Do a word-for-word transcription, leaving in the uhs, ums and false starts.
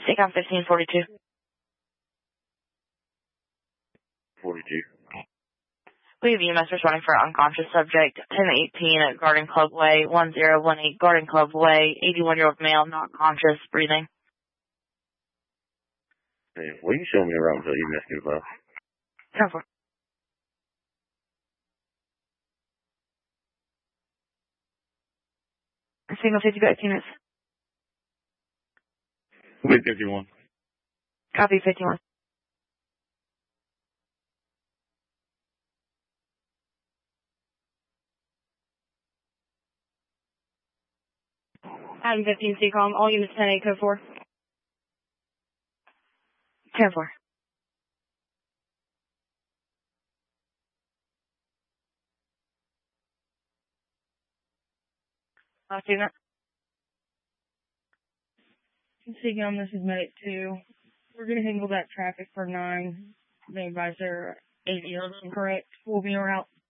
Seacom fifteen forty-two. forty-two. We have E M S responding for unconscious subject, ten eighteen at Garden Club Way, one zero one eight Garden Club Way, eighty-one-year-old male, not conscious, breathing. Hey, will you show me around until E M S can file? ten four. Single fifty back units. Wait, fifty-one. Copy fifty-one. Adam fifteen C COM, all units ten eight code four. ten four. Last unit. C COM, this is Medic two. We're going to handle that traffic for nine. They advise they're eight years incorrect. We'll be around